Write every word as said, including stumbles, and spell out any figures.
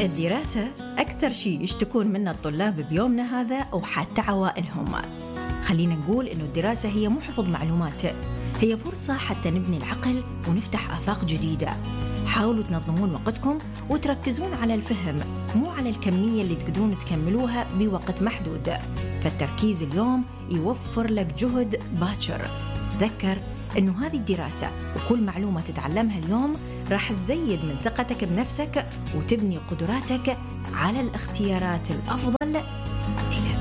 الدراسة أكثر شيء يشتكون منه الطلاب بيومنا هذا أو حتى عوائلهم. خلينا نقول إنه الدراسة هي مو حفظ معلومات، هي فرصة حتى نبني العقل ونفتح آفاق جديدة. حاولوا تنظمون وقتكم وتركزون على الفهم مو على الكمية اللي تقدرون تكملوها بوقت محدود، فالتركيز اليوم يوفر لك جهد باكر. تذكر إنه هذه الدراسة وكل معلومة تتعلمها اليوم راح تزيد من ثقتك بنفسك وتبني قدراتك على الاختيارات الأفضل